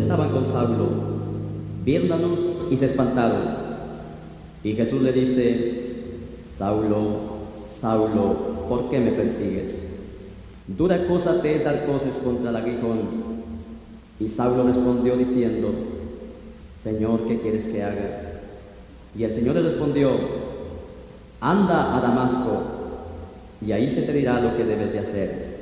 estaban con Saulo, vieron la luz y se espantaron. Y Jesús le dice: Saulo, Saulo, ¿por qué me persigues? Dura cosa te es dar coces contra el aguijón. Y Saulo respondió diciendo: Señor, ¿qué quieres que haga? Y el Señor le respondió: anda a Damasco, y ahí se te dirá lo que debes de hacer.